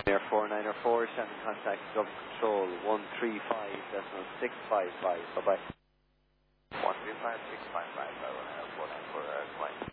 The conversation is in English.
Air 4904, sending contact Dublin Control 135.655. Bye bye. 135.655, 494,